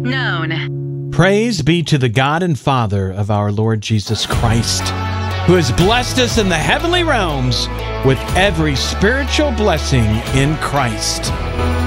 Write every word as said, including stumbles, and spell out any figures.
known. Praise be to the God and Father of our Lord Jesus Christ, who has blessed us in the heavenly realms with every spiritual blessing in Christ.